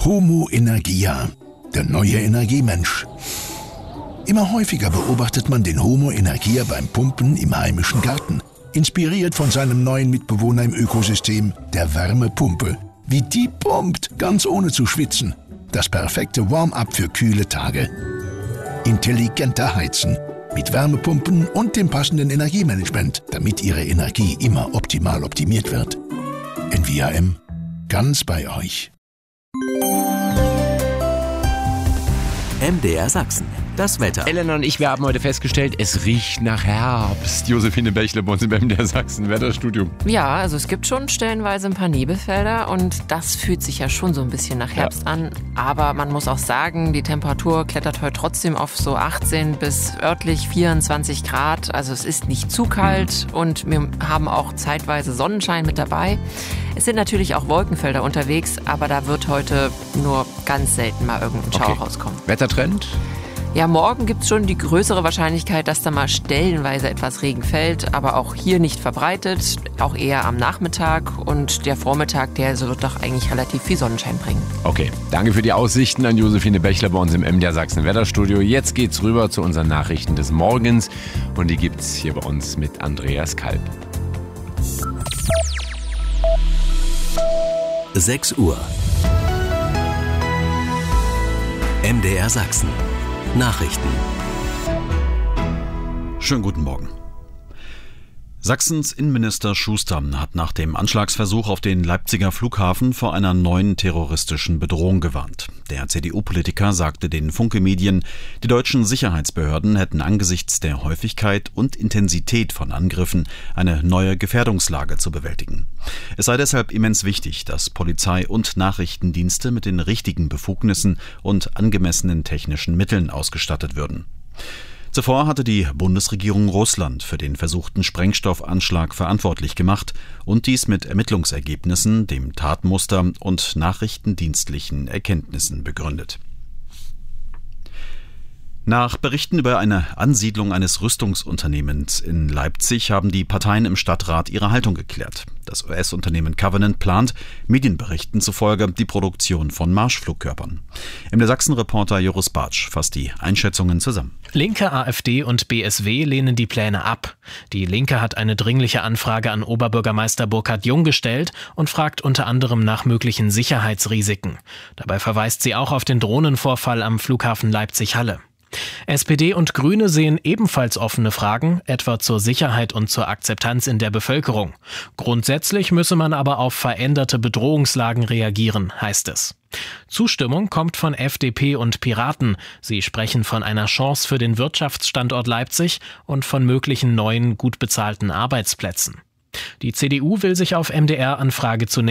Homo Energia, der neue Energiemensch. Immer häufiger beobachtet man den Homo Energia beim Pumpen im heimischen Garten. Inspiriert von seinem neuen Mitbewohner im Ökosystem, der Wärmepumpe. Wie die pumpt, ganz ohne zu schwitzen. Das perfekte Warm-up für kühle Tage. Intelligenter Heizen. Mit Wärmepumpen und dem passenden Energiemanagement, damit Ihre Energie immer optimal optimiert wird. NVAM, ganz bei euch. MDR Sachsen. Das Wetter. Elena und ich, wir haben heute festgestellt, es riecht nach Herbst. Josephine Bächle bei uns im MDR Sachsen Wetterstudio. Ja, also es gibt schon stellenweise ein paar Nebelfelder und das fühlt sich ja schon so ein bisschen nach Herbst an. Aber man muss auch sagen, die Temperatur klettert heute trotzdem auf so 18 bis örtlich 24 Grad. Also es ist nicht zu kalt und wir haben auch zeitweise Sonnenschein mit dabei. Es sind natürlich auch Wolkenfelder unterwegs, aber da wird heute nur ganz selten mal irgendein Schauer rauskommen. Wettertrend? Ja, morgen gibt es schon die größere Wahrscheinlichkeit, dass da mal stellenweise etwas Regen fällt, aber auch hier nicht verbreitet, auch eher am Nachmittag und der Vormittag, der wird doch eigentlich relativ viel Sonnenschein bringen. Okay, danke für die Aussichten an Josephine Bächler bei uns im MDR Sachsen Wetterstudio. Jetzt geht's rüber zu unseren Nachrichten des Morgens und die gibt's hier bei uns mit Andreas Kalb. 6 Uhr. MDR Sachsen. Nachrichten. Schönen guten Morgen. Sachsens Innenminister Schuster hat nach dem Anschlagsversuch auf den Leipziger Flughafen vor einer neuen terroristischen Bedrohung gewarnt. Der CDU-Politiker sagte den Funke-Medien, die deutschen Sicherheitsbehörden hätten angesichts der Häufigkeit und Intensität von Angriffen eine neue Gefährdungslage zu bewältigen. Es sei deshalb immens wichtig, dass Polizei und Nachrichtendienste mit den richtigen Befugnissen und angemessenen technischen Mitteln ausgestattet würden. Zuvor hatte die Bundesregierung Russland für den versuchten Sprengstoffanschlag verantwortlich gemacht und dies mit Ermittlungsergebnissen, dem Tatmuster und nachrichtendienstlichen Erkenntnissen begründet. Nach Berichten über eine Ansiedlung eines Rüstungsunternehmens in Leipzig haben die Parteien im Stadtrat ihre Haltung geklärt. Das US-Unternehmen Covenant plant, Medienberichten zufolge, die Produktion von Marschflugkörpern. MDR Sachsen-Reporter Joris Bartsch fasst die Einschätzungen zusammen. Linke, AfD und BSW lehnen die Pläne ab. Die Linke hat eine dringliche Anfrage an Oberbürgermeister Burkhard Jung gestellt und fragt unter anderem nach möglichen Sicherheitsrisiken. Dabei verweist sie auch auf den Drohnenvorfall am Flughafen Leipzig-Halle. SPD und Grüne sehen ebenfalls offene Fragen, etwa zur Sicherheit und zur Akzeptanz in der Bevölkerung. Grundsätzlich müsse man aber auf veränderte Bedrohungslagen reagieren, heißt es. Zustimmung kommt von FDP und Piraten. Sie sprechen von einer Chance für den Wirtschaftsstandort Leipzig und von möglichen neuen, gut bezahlten Arbeitsplätzen. Die CDU will sich auf MDR-Anfrage zunächst